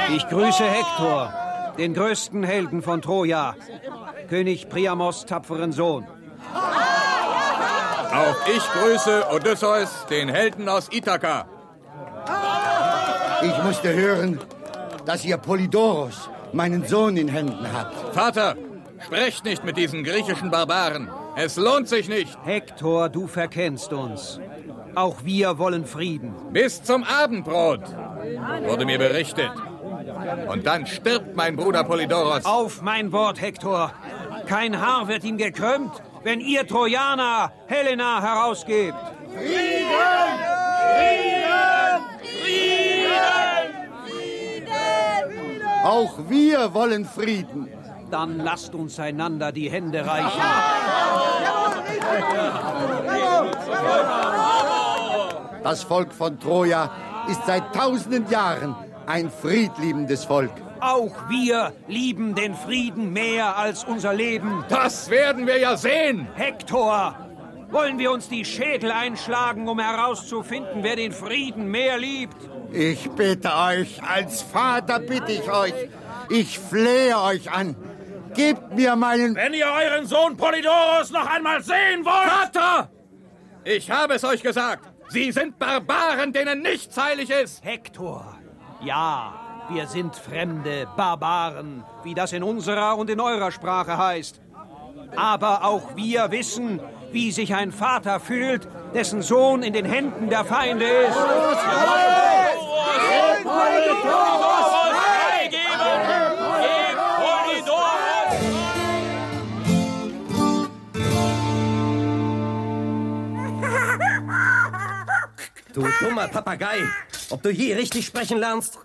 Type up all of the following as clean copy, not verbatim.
Ich grüße Hektor, den größten Helden von Troja, König Priamos tapferen Sohn. Auch ich grüße Odysseus, den Helden aus Ithaka. Ich musste hören, dass ihr Polydoros, meinen Sohn, in Händen habt. Vater, sprecht nicht mit diesen griechischen Barbaren. Es lohnt sich nicht. Hektor, du verkennst uns. Auch wir wollen Frieden. Bis zum Abendbrot, wurde mir berichtet. Und dann stirbt mein Bruder Polydoros. Auf mein Wort, Hektor. Kein Haar wird ihm gekrümmt, wenn ihr Trojaner Helena herausgebt. Frieden! Frieden! Frieden! Frieden! Auch wir wollen Frieden. Dann lasst uns einander die Hände reichen. Das Volk von Troja ist seit tausenden Jahren ein friedliebendes Volk. Auch wir lieben den Frieden mehr als unser Leben. Das werden wir ja sehen. Hektor, wollen wir uns die Schädel einschlagen, um herauszufinden, wer den Frieden mehr liebt? Ich bitte euch, als Vater bitte ich euch, ich flehe euch an. Gebt mir meinen... Wenn ihr euren Sohn Polydoros noch einmal sehen wollt... Vater! Ich habe es euch gesagt. Sie sind Barbaren, denen nichts heilig ist. Hektor, ja, wir sind fremde Barbaren, wie das in unserer und in eurer Sprache heißt. Aber auch wir wissen, wie sich ein Vater fühlt, dessen Sohn in den Händen der Feinde ist. Du dummer Papagei, ob du je richtig sprechen lernst?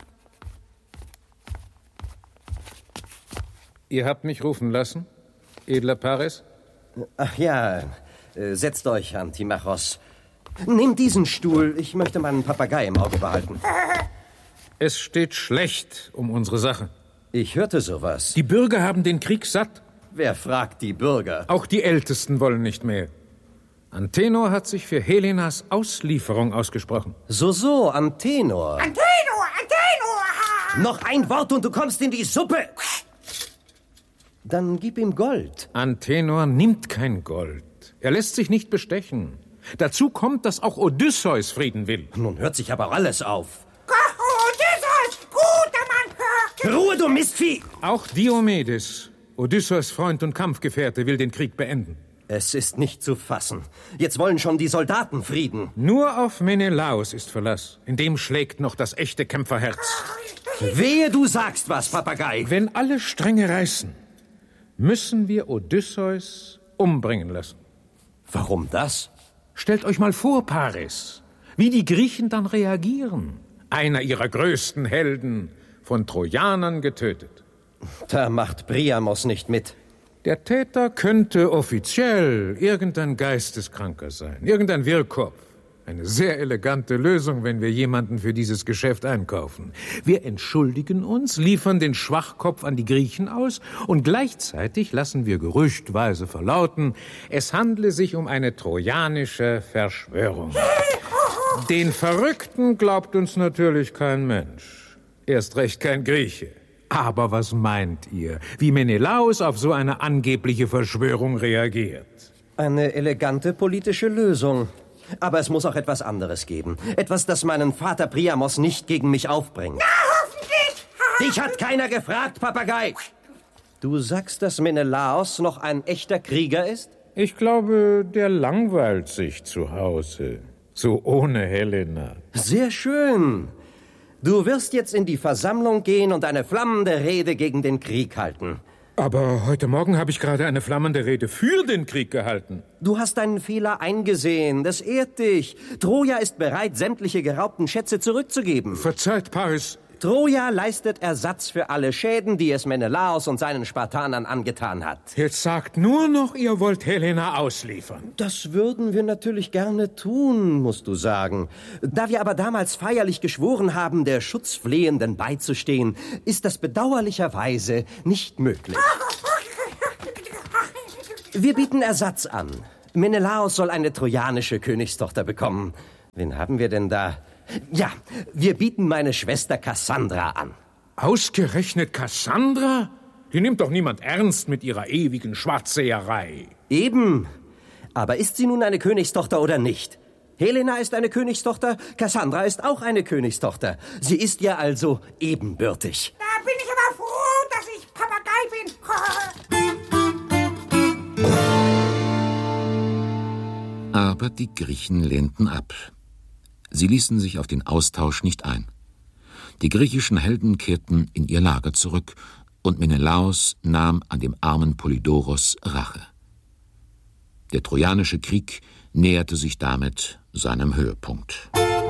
Ihr habt mich rufen lassen, edler Paris? Ach ja, setzt euch, Antimachos. Nehmt diesen Stuhl, ich möchte meinen Papagei im Auge behalten. Es steht schlecht um unsere Sache. Ich hörte sowas. Die Bürger haben den Krieg satt. Wer fragt die Bürger? Auch die Ältesten wollen nicht mehr. Antenor hat sich für Helenas Auslieferung ausgesprochen. So, Antenor. Antenor! Noch ein Wort und du kommst in die Suppe. Dann gib ihm Gold. Antenor nimmt kein Gold. Er lässt sich nicht bestechen. Dazu kommt, dass auch Odysseus Frieden will. Nun hört sich aber alles auf. Odysseus, guter Mann! Ruhe, du Mistvieh! Auch Diomedes, Odysseus Freund und Kampfgefährte, will den Krieg beenden. Es ist nicht zu fassen. Jetzt wollen schon die Soldaten Frieden. Nur auf Menelaos ist Verlass. In dem schlägt noch das echte Kämpferherz. Wehe, du sagst was, Papagei. Wenn alle Stränge reißen, müssen wir Odysseus umbringen lassen. Warum das? Stellt euch mal vor, Paris, wie die Griechen dann reagieren. Einer ihrer größten Helden, von Trojanern getötet. Da macht Priamos nicht mit. Der Täter könnte offiziell irgendein Geisteskranker sein, irgendein Wirrkopf. Eine sehr elegante Lösung, wenn wir jemanden für dieses Geschäft einkaufen. Wir entschuldigen uns, liefern den Schwachkopf an die Griechen aus und gleichzeitig lassen wir gerüchtweise verlauten, es handle sich um eine trojanische Verschwörung. Den Verrückten glaubt uns natürlich kein Mensch. Erst recht kein Grieche. Aber was meint ihr, wie Menelaos auf so eine angebliche Verschwörung reagiert? Eine elegante politische Lösung. Aber es muss auch etwas anderes geben. Etwas, das meinen Vater Priamos nicht gegen mich aufbringt. Na, hoffentlich! Dich hat keiner gefragt, Papagei! Du sagst, dass Menelaos noch ein echter Krieger ist? Ich glaube, der langweilt sich zu Hause. So ohne Helena. Sehr schön. Du wirst jetzt in die Versammlung gehen und eine flammende Rede gegen den Krieg halten. Aber heute Morgen habe ich gerade eine flammende Rede für den Krieg gehalten. Du hast deinen Fehler eingesehen. Das ehrt dich. Troja ist bereit, sämtliche geraubten Schätze zurückzugeben. Verzeiht, Paris. Troja leistet Ersatz für alle Schäden, die es Menelaos und seinen Spartanern angetan hat. Jetzt sagt nur noch, ihr wollt Helena ausliefern. Das würden wir natürlich gerne tun, musst du sagen. Da wir aber damals feierlich geschworen haben, der Schutzflehenden beizustehen, ist das bedauerlicherweise nicht möglich. Wir bieten Ersatz an. Menelaos soll eine trojanische Königstochter bekommen. Wen haben wir denn da? Ja, wir bieten meine Schwester Cassandra an. Ausgerechnet Kassandra? Die nimmt doch niemand ernst mit ihrer ewigen Schwarzseherei. Eben. Aber ist sie nun eine Königstochter oder nicht? Helena ist eine Königstochter, Kassandra ist auch eine Königstochter. Sie ist ja also ebenbürtig. Da bin ich aber froh, dass ich Papagei bin. Aber die Griechen lehnten ab. Sie ließen sich auf den Austausch nicht ein. Die griechischen Helden kehrten in ihr Lager zurück, und Menelaos nahm an dem armen Polydoros Rache. Der Trojanische Krieg näherte sich damit seinem Höhepunkt.